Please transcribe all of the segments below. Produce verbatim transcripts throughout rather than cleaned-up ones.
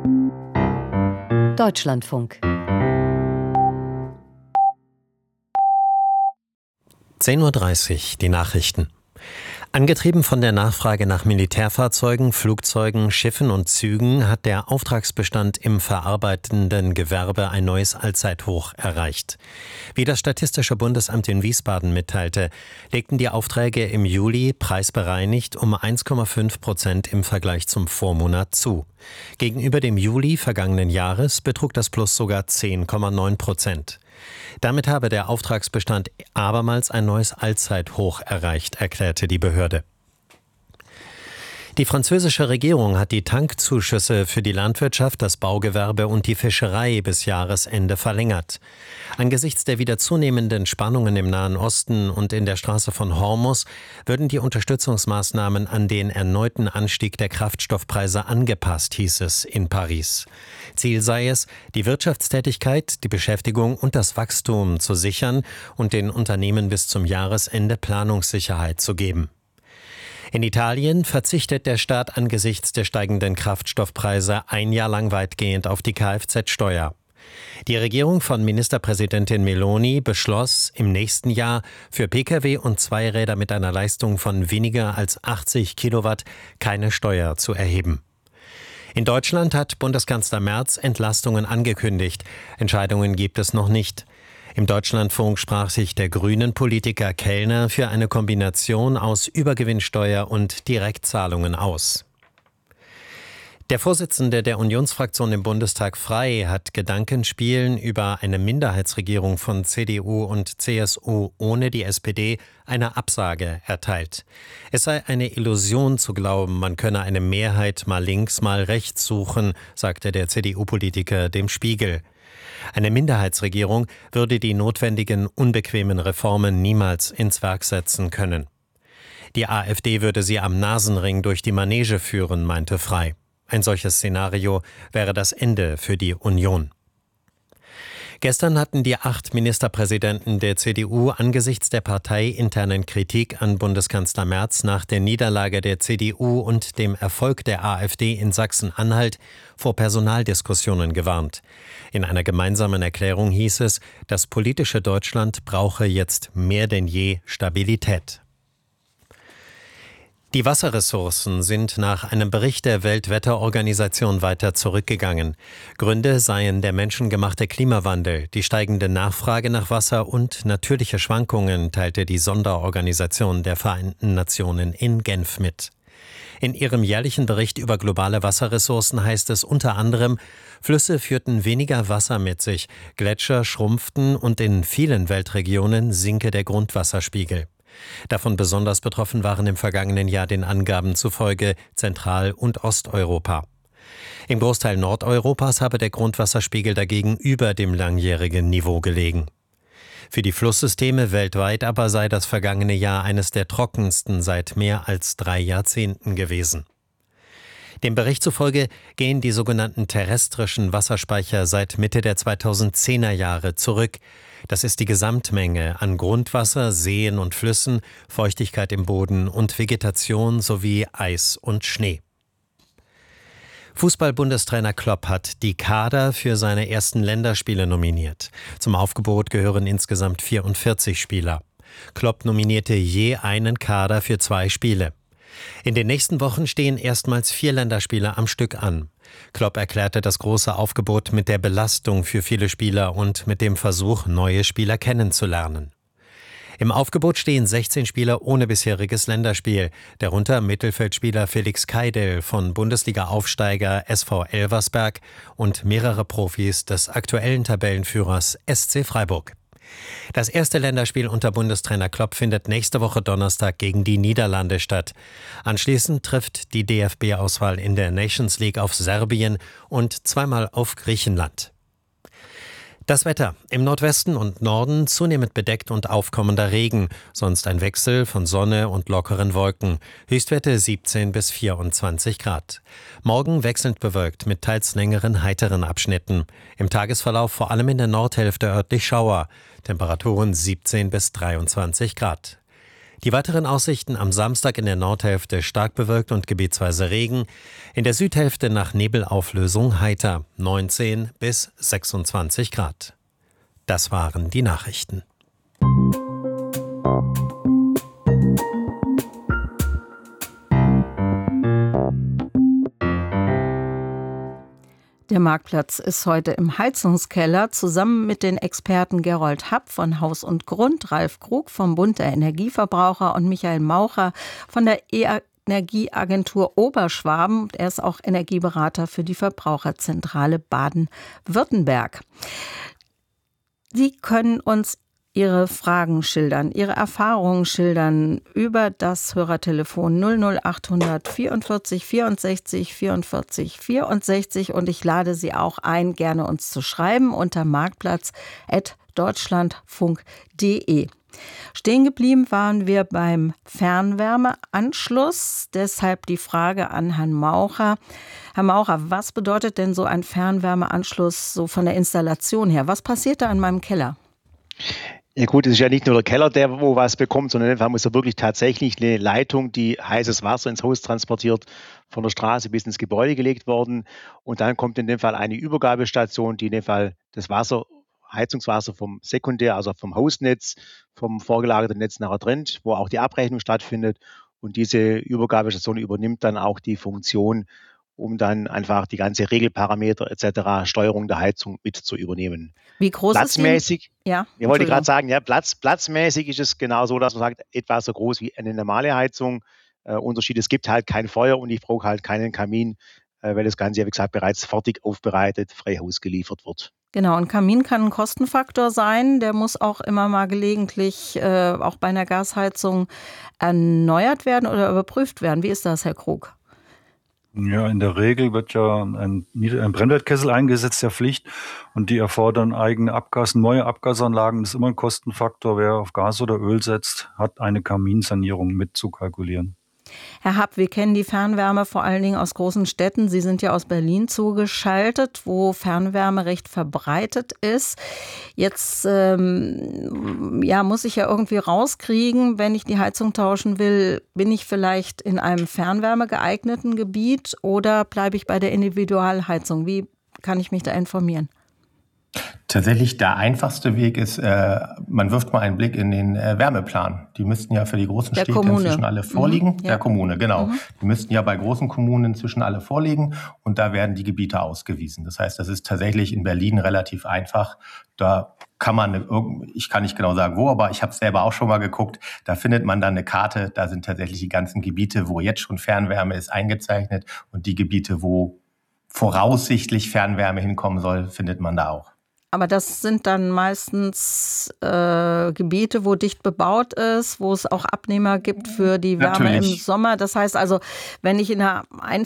Deutschlandfunk. zehn Uhr dreißig, die Nachrichten. Angetrieben von der Nachfrage nach Militärfahrzeugen, Flugzeugen, Schiffen und Zügen hat der Auftragsbestand im verarbeitenden Gewerbe ein neues Allzeithoch erreicht. Wie das Statistische Bundesamt in Wiesbaden mitteilte, legten die Aufträge im Juli preisbereinigt um eins Komma fünf Prozent im Vergleich zum Vormonat zu. Gegenüber dem Juli vergangenen Jahres betrug das Plus sogar zehn Komma neun Prozent. Damit habe der Auftragsbestand abermals ein neues Allzeithoch erreicht, erklärte die Behörde. Die französische Regierung hat die Tankzuschüsse für die Landwirtschaft, das Baugewerbe und die Fischerei bis Jahresende verlängert. Angesichts der wieder zunehmenden Spannungen im Nahen Osten und in der Straße von Hormuz würden die Unterstützungsmaßnahmen an den erneuten Anstieg der Kraftstoffpreise angepasst, hieß es in Paris. Ziel sei es, die Wirtschaftstätigkeit, die Beschäftigung und das Wachstum zu sichern und den Unternehmen bis zum Jahresende Planungssicherheit zu geben. In Italien verzichtet der Staat angesichts der steigenden Kraftstoffpreise ein Jahr lang weitgehend auf die Kfz-Steuer. Die Regierung von Ministerpräsidentin Meloni beschloss, im nächsten Jahr für Pkw und Zweiräder mit einer Leistung von weniger als achtzig Kilowatt keine Steuer zu erheben. In Deutschland hat Bundeskanzler Merz Entlastungen angekündigt. Entscheidungen gibt es noch nicht. Im Deutschlandfunk sprach sich der Grünen-Politiker Kellner für eine Kombination aus Übergewinnsteuer und Direktzahlungen aus. Der Vorsitzende der Unionsfraktion im Bundestag Frei hat Gedankenspielen über eine Minderheitsregierung von C D U und C S U ohne die S P D eine Absage erteilt. Es sei eine Illusion zu glauben, man könne eine Mehrheit mal links, mal rechts suchen, sagte der C D U-Politiker dem Spiegel. Eine Minderheitsregierung würde die notwendigen unbequemen Reformen niemals ins Werk setzen können. Die AfD würde sie am Nasenring durch die Manege führen, meinte Frei. Ein solches Szenario wäre das Ende für die Union. Gestern hatten die acht Ministerpräsidenten der C D U angesichts der parteiinternen Kritik an Bundeskanzler Merz nach der Niederlage der C D U und dem Erfolg der AfD in Sachsen-Anhalt vor Personaldiskussionen gewarnt. In einer gemeinsamen Erklärung hieß es, das politische Deutschland brauche jetzt mehr denn je Stabilität. Die Wasserressourcen sind nach einem Bericht der Weltwetterorganisation weiter zurückgegangen. Gründe seien der menschengemachte Klimawandel, die steigende Nachfrage nach Wasser und natürliche Schwankungen, teilte die Sonderorganisation der Vereinten Nationen in Genf mit. In ihrem jährlichen Bericht über globale Wasserressourcen heißt es unter anderem, Flüsse führten weniger Wasser mit sich, Gletscher schrumpften und in vielen Weltregionen sinke der Grundwasserspiegel. Davon besonders betroffen waren im vergangenen Jahr den Angaben zufolge Zentral- und Osteuropa. Im Großteil Nordeuropas habe der Grundwasserspiegel dagegen über dem langjährigen Niveau gelegen. Für die Flusssysteme weltweit aber sei das vergangene Jahr eines der trockensten seit mehr als drei Jahrzehnten gewesen. Dem Bericht zufolge gehen die sogenannten terrestrischen Wasserspeicher seit Mitte der zweitausendzehner Jahre zurück. Das ist die Gesamtmenge an Grundwasser, Seen und Flüssen, Feuchtigkeit im Boden und Vegetation sowie Eis und Schnee. Fußball-Bundestrainer Klopp hat die Kader für seine ersten Länderspiele nominiert. Zum Aufgebot gehören insgesamt vierundvierzig Spieler. Klopp nominierte je einen Kader für zwei Spiele. In den nächsten Wochen stehen erstmals vier Länderspiele am Stück an. Klopp erklärte das große Aufgebot mit der Belastung für viele Spieler und mit dem Versuch, neue Spieler kennenzulernen. Im Aufgebot stehen sechzehn Spieler ohne bisheriges Länderspiel, darunter Mittelfeldspieler Felix Keidel von Bundesliga-Aufsteiger S V Elversberg und mehrere Profis des aktuellen Tabellenführers S C Freiburg. Das erste Länderspiel unter Bundestrainer Klopp findet nächste Woche Donnerstag gegen die Niederlande statt. Anschließend trifft die D F B-Auswahl in der Nations League auf Serbien und zweimal auf Griechenland. Das Wetter: Im Nordwesten und Norden zunehmend bedeckt und aufkommender Regen, sonst ein Wechsel von Sonne und lockeren Wolken. Höchstwerte siebzehn bis vierundzwanzig Grad. Morgen wechselnd bewölkt mit teils längeren, heiteren Abschnitten. Im Tagesverlauf vor allem in der Nordhälfte örtlich Schauer. Temperaturen siebzehn bis dreiundzwanzig Grad. Die weiteren Aussichten: am Samstag in der Nordhälfte stark bewölkt und gebietsweise Regen, in der Südhälfte nach Nebelauflösung heiter, neunzehn bis sechsundzwanzig Grad. Das waren die Nachrichten. Der Marktplatz ist heute im Heizungskeller zusammen mit den Experten Gerold Happ von Haus und Grund, Ralf Krug vom Bund der Energieverbraucher und Michael Maucher von der Energieagentur Oberschwaben. Er ist auch Energieberater für die Verbraucherzentrale Baden-Württemberg. Sie können uns Ihre Fragen schildern, Ihre Erfahrungen schildern über das Hörertelefon null null achthundert vierundvierzig vierundsechzig vierundvierzig vierundsechzig und ich lade Sie auch ein, gerne uns zu schreiben unter marktplatz at deutschlandfunk punkt de. Stehen geblieben waren wir beim Fernwärmeanschluss, deshalb die Frage an Herrn Maucher. Herr Maucher, was bedeutet denn so ein Fernwärmeanschluss so von der Installation her? Was passiert da in meinem Keller? Ja gut, es ist ja nicht nur der Keller, der wo was bekommt, sondern in dem Fall muss ja wirklich tatsächlich eine Leitung, die heißes Wasser ins Haus transportiert, von der Straße bis ins Gebäude gelegt worden. Und dann kommt in dem Fall eine Übergabestation, die in dem Fall das Wasser, Heizungswasser vom Sekundär, also vom Hausnetz, vom vorgelagerten Netz nachher trennt, wo auch die Abrechnung stattfindet. Und diese Übergabestation übernimmt dann auch die Funktion, um dann einfach die ganze Regelparameter et cetera, Steuerung der Heizung mit zu übernehmen. Wie groß Platzmäßig, ist die? Ja, ich wollte gerade sagen, ja, Platz, platzmäßig ist es genau so, dass man sagt, etwa so groß wie eine normale Heizung. Äh, Unterschied, es gibt halt kein Feuer und ich brauche halt keinen Kamin, äh, weil das Ganze, wie gesagt, bereits fertig aufbereitet, frei Haus geliefert wird. Genau, ein Kamin kann ein Kostenfaktor sein. Der muss auch immer mal gelegentlich, äh, auch bei einer Gasheizung, erneuert werden oder überprüft werden. Wie ist das, Herr Krug? Ja, in der Regel wird ja ein, ein Brennwertkessel eingesetzt, der Pflicht, und die erfordern eigene Abgas, neue Abgasanlagen. Das ist immer ein Kostenfaktor. Wer auf Gas oder Öl setzt, hat eine Kaminsanierung mit zu kalkulieren. Herr Happ, wir kennen die Fernwärme vor allen Dingen aus großen Städten. Sie sind ja aus Berlin zugeschaltet, wo Fernwärme recht verbreitet ist. Jetzt ähm, ja, muss ich ja irgendwie rauskriegen, wenn ich die Heizung tauschen will, bin ich vielleicht in einem fernwärmegeeigneten Gebiet oder bleibe ich bei der Individualheizung? Wie kann ich mich da informieren? Tatsächlich der einfachste Weg ist, äh, man wirft mal einen Blick in den äh, Wärmeplan. Die müssten ja für die großen der Städte Kommune. inzwischen alle vorliegen. Mhm, ja. Der Kommune, genau. Mhm. Die müssten ja bei großen Kommunen inzwischen alle vorliegen und da werden die Gebiete ausgewiesen. Das heißt, das ist tatsächlich in Berlin relativ einfach. Da kann man, ich kann nicht genau sagen wo, aber ich habe es selber auch schon mal geguckt, da findet man dann eine Karte, da sind tatsächlich die ganzen Gebiete, wo jetzt schon Fernwärme ist, eingezeichnet und die Gebiete, wo voraussichtlich Fernwärme hinkommen soll, findet man da auch. Aber das sind dann meistens äh, Gebiete, wo dicht bebaut ist, wo es auch Abnehmer gibt für die Wärme Natürlich. Im Sommer. Das heißt also, wenn ich in einer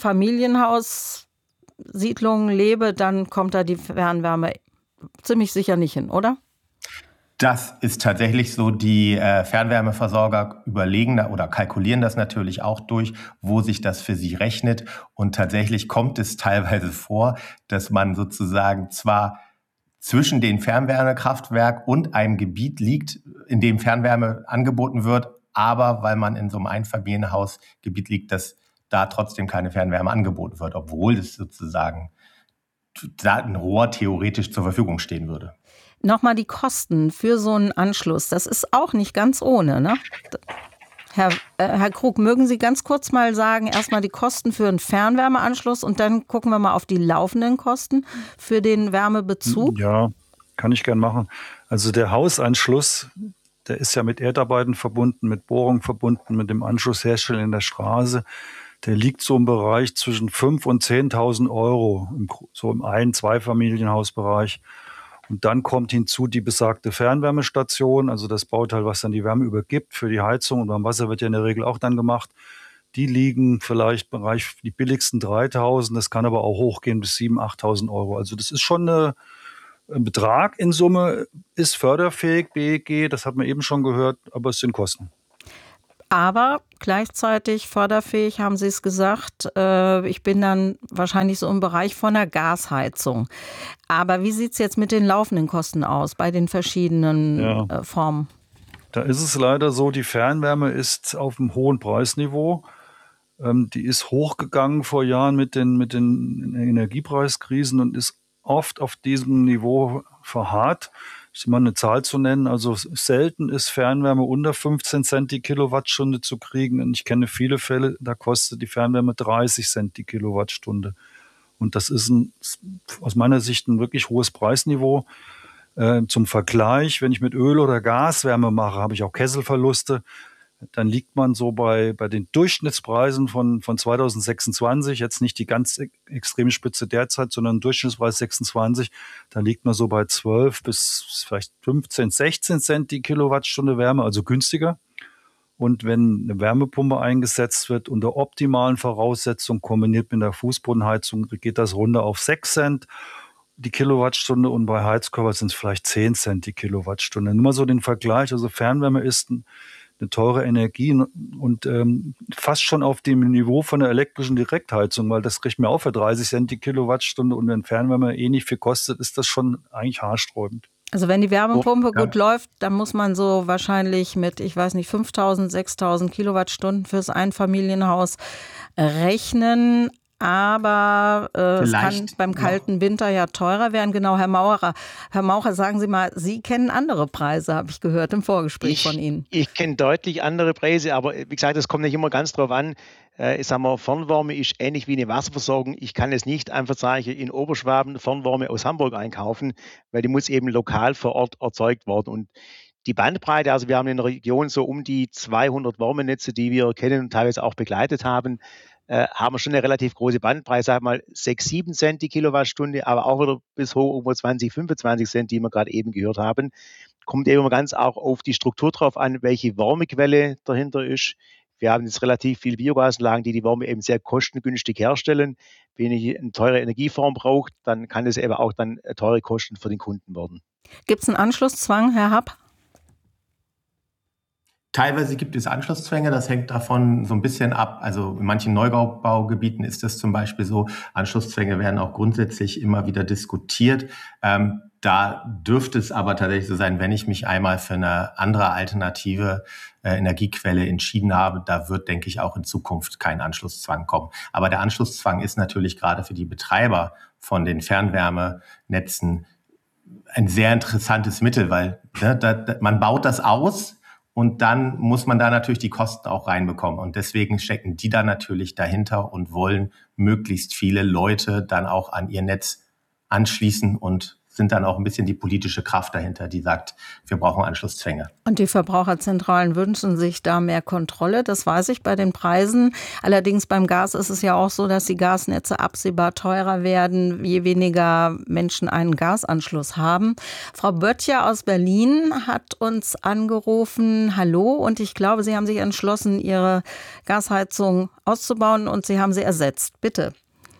Einfamilienhaussiedlung lebe, dann kommt da die Fernwärme ziemlich sicher nicht hin, oder? Das ist tatsächlich so. Die äh, Fernwärmeversorger überlegen da oder kalkulieren das natürlich auch durch, wo sich das für sie rechnet. Und tatsächlich kommt es teilweise vor, dass man sozusagen zwar zwischen dem Fernwärmekraftwerk und einem Gebiet liegt, in dem Fernwärme angeboten wird, aber weil man in so einem Einfamilienhausgebiet liegt, dass da trotzdem keine Fernwärme angeboten wird, obwohl es sozusagen ein Rohr theoretisch zur Verfügung stehen würde. Nochmal die Kosten für so einen Anschluss, das ist auch nicht ganz ohne, ne? Herr, äh, Herr Krug, mögen Sie ganz kurz mal sagen, erstmal die Kosten für einen Fernwärmeanschluss und dann gucken wir mal auf die laufenden Kosten für den Wärmebezug? Ja, kann ich gern machen. Also der Hausanschluss, der ist ja mit Erdarbeiten verbunden, mit Bohrung verbunden, mit dem Anschlussherstellen in der Straße. Der liegt so im Bereich zwischen fünftausend und zehntausend Euro, so im Ein-, Zweifamilienhausbereich. Und dann kommt hinzu die besagte Fernwärmestation, also das Bauteil, was dann die Wärme übergibt für die Heizung. Und beim Wasser wird ja in der Regel auch dann gemacht. Die liegen vielleicht im Bereich die billigsten dreitausend, das kann aber auch hochgehen bis siebentausend, achttausend Euro. Also das ist schon eine, ein Betrag in Summe, ist förderfähig, B E G, das hat man eben schon gehört, aber es sind Kosten. Aber gleichzeitig förderfähig, haben Sie es gesagt. Ich bin dann wahrscheinlich so im Bereich von der Gasheizung. Aber wie sieht es jetzt mit den laufenden Kosten aus bei den verschiedenen ja. Formen? Da ist es leider so, die Fernwärme ist auf einem hohen Preisniveau. Ähm, die ist hochgegangen vor Jahren mit den, mit den Energiepreiskrisen und ist oft auf diesem Niveau verharrt. Ich mal eine Zahl zu nennen, also selten ist Fernwärme unter fünfzehn Cent die Kilowattstunde zu kriegen. Und ich kenne viele Fälle, da kostet die Fernwärme dreißig Cent die Kilowattstunde. Und das ist ein, aus meiner Sicht ein wirklich hohes Preisniveau. Äh, zum Vergleich, wenn ich mit Öl oder Gaswärme mache, habe ich auch Kesselverluste. Dann liegt man so bei, bei den Durchschnittspreisen von, von zwanzig sechsundzwanzig, jetzt nicht die ganz e- extreme Spitze derzeit, sondern Durchschnittspreis sechsundzwanzig, da liegt man so bei zwölf bis vielleicht fünfzehn, sechzehn Cent die Kilowattstunde Wärme, also günstiger. Und wenn eine Wärmepumpe eingesetzt wird unter optimalen Voraussetzungen, kombiniert mit der Fußbodenheizung, geht das runter auf sechs Cent die Kilowattstunde und bei Heizkörper sind es vielleicht zehn Cent die Kilowattstunde. Nur mal so den Vergleich, also Fernwärme ist ein eine teure Energie und ähm, fast schon auf dem Niveau von der elektrischen Direktheizung, weil das kriegt mir auch für dreißig Cent die Kilowattstunde und wenn Fernwärme eh nicht viel kostet, ist das schon eigentlich haarsträubend. Also wenn die Wärmepumpe Ja. gut läuft, dann muss man so wahrscheinlich mit, ich weiß nicht, fünftausend, sechstausend Kilowattstunden fürs Einfamilienhaus rechnen. Aber äh, es kann Vielleicht beim noch. kalten Winter ja teurer werden. Genau, Herr Maurer. Herr Maurer, sagen Sie mal, Sie kennen andere Preise, habe ich gehört im Vorgespräch Ich, von Ihnen. ich kenne deutlich andere Preise, aber wie gesagt, das kommt nicht immer ganz drauf an. Äh, ich sage mal, Fernwärme ist ähnlich wie eine Wasserversorgung. Ich kann es nicht einfach sagen, in Oberschwaben Fernwärme aus Hamburg einkaufen, weil die muss eben lokal vor Ort erzeugt werden. Und die Bandbreite, also wir haben in der Region so um die zweihundert Wärmenetze, die wir kennen und teilweise auch begleitet haben, äh, haben wir schon eine relativ große Bandbreite, sag mal sechs, sieben Cent die Kilowattstunde, aber auch wieder bis hoch irgendwo zwanzig, fünfundzwanzig Cent, die wir gerade eben gehört haben. Kommt eben ganz auch auf die Struktur drauf an, welche Wärmequelle dahinter ist. Wir haben jetzt relativ viele Biogasanlagen, die die Wärme eben sehr kostengünstig herstellen. Wenn ich eine teure Energieform brauche, dann kann es eben auch dann teure Kosten für den Kunden werden. Gibt es einen Anschlusszwang, Herr Happ? Teilweise gibt es Anschlusszwänge, das hängt davon so ein bisschen ab. Also in manchen Neubaugebieten ist das zum Beispiel so. Anschlusszwänge werden auch grundsätzlich immer wieder diskutiert. Ähm, da dürfte es aber tatsächlich so sein, wenn ich mich einmal für eine andere alternative äh, Energiequelle entschieden habe, da wird, denke ich, auch in Zukunft kein Anschlusszwang kommen. Aber der Anschlusszwang ist natürlich gerade für die Betreiber von den Fernwärmenetzen ein sehr interessantes Mittel, weil ne, da, da, man baut das aus, und dann muss man da natürlich die Kosten auch reinbekommen. Und deswegen stecken die da natürlich dahinter und wollen möglichst viele Leute dann auch an ihr Netz anschließen und sind dann auch ein bisschen die politische Kraft dahinter, die sagt, wir brauchen Anschlusszwänge. Und die Verbraucherzentralen wünschen sich da mehr Kontrolle, das weiß ich bei den Preisen. Allerdings beim Gas ist es ja auch so, dass die Gasnetze absehbar teurer werden, je weniger Menschen einen Gasanschluss haben. Frau Böttcher aus Berlin hat uns angerufen. Hallo, und ich glaube, Sie haben sich entschlossen, Ihre Gasheizung auszubauen und Sie haben sie ersetzt. Bitte.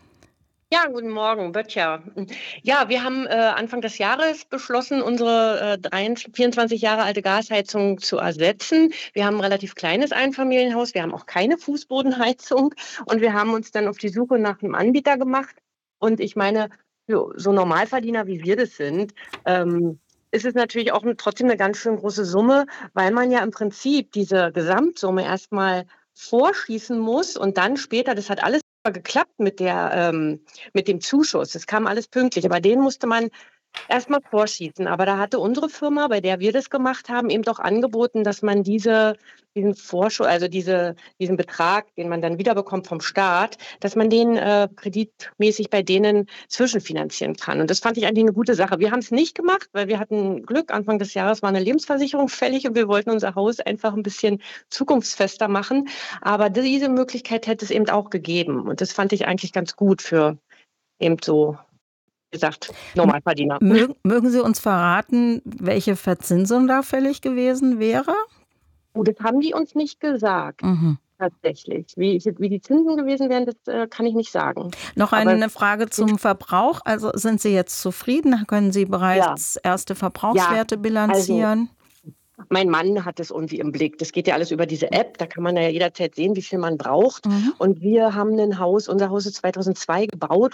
Ja, guten Morgen, Böttcher. Ja, wir haben äh, Anfang des Jahres beschlossen, unsere äh, dreiundzwanzig, vierundzwanzig Jahre alte Gasheizung zu ersetzen. Wir haben ein relativ kleines Einfamilienhaus, wir haben auch keine Fußbodenheizung und wir haben uns dann auf die Suche nach einem Anbieter gemacht. Und ich meine, so, so Normalverdiener, wie wir das sind, ähm, ist es natürlich auch trotzdem eine ganz schön große Summe, weil man ja im Prinzip diese Gesamtsumme erstmal vorschießen muss und dann später, das hat alles geklappt mit der ähm, mit dem Zuschuss. Das kam alles pünktlich, aber den musste man erstmal vorschießen. Aber da hatte unsere Firma, bei der wir das gemacht haben, eben doch angeboten, dass man diese, diesen Vorschuss, also diese, diesen Betrag, den man dann wiederbekommt vom Staat, dass man den äh, kreditmäßig bei denen zwischenfinanzieren kann. Und das fand ich eigentlich eine gute Sache. Wir haben es nicht gemacht, weil wir hatten Glück. Anfang des Jahres war eine Lebensversicherung fällig und wir wollten unser Haus einfach ein bisschen zukunftsfester machen. Aber diese Möglichkeit hätte es eben auch gegeben. Und das fand ich eigentlich ganz gut für eben so, wie gesagt, Normalverdiener. Mögen, mögen Sie uns verraten, welche Verzinsung da fällig gewesen wäre? Oh, das haben die uns nicht gesagt, Mhm. tatsächlich. Wie, wie die Zinsen gewesen wären, das äh, kann ich nicht sagen. Noch Aber eine Frage zum Verbrauch. Also sind Sie jetzt zufrieden? Können Sie bereits erste Verbrauchswerte bilanzieren? Mein Mann hat es irgendwie im Blick. Das geht ja alles über diese App. Da kann man ja jederzeit sehen, wie viel man braucht. Mhm. Und wir haben ein Haus, unser Haus ist zweitausendzwei gebaut.